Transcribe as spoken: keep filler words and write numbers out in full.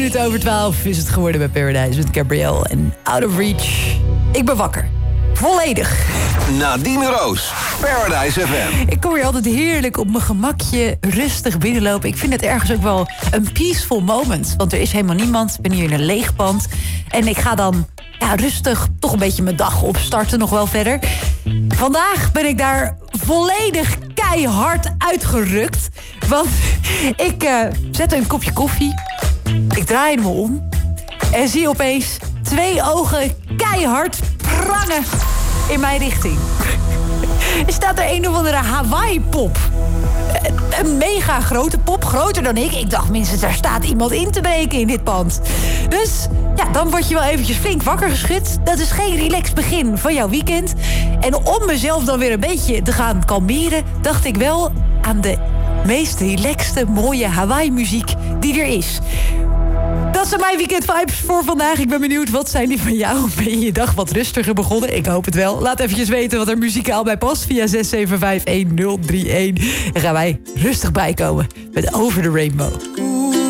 minuten over twaalf is het geworden bij Paradise met Gabrielle en Out of Reach. Ik ben wakker. Volledig. Nadine Roos, Paradise F M. Ik kom hier altijd heerlijk op mijn gemakje rustig binnenlopen. Ik vind het ergens ook wel een peaceful moment. Want er is helemaal niemand. Ik ben hier in een leeg pand. En ik ga dan ja, rustig toch een beetje mijn dag opstarten nog wel verder. Vandaag ben ik daar volledig keihard uitgerukt. Want ik uh, zet een kopje koffie. Ik draai me om. En zie opeens twee ogen keihard prangen in mijn richting. Er staat er een of andere Hawaii-pop. Een mega grote pop, groter dan ik. Ik dacht minstens, daar staat iemand in te breken in dit pand. Dus ja, dan word je wel eventjes flink wakker geschud. Dat is geen relaxed begin van jouw weekend. En om mezelf dan weer een beetje te gaan kalmeren, dacht ik wel aan de meest relaxte, mooie Hawaii-muziek die er is. Dat zijn mijn weekendvibes voor vandaag. Ik ben benieuwd, wat zijn die van jou? Ben je je dag wat rustiger begonnen? Ik hoop het wel. Laat eventjes weten wat er muzikaal bij past via zes zeven vijf een nul drie een. En gaan wij rustig bijkomen met Over the Rainbow.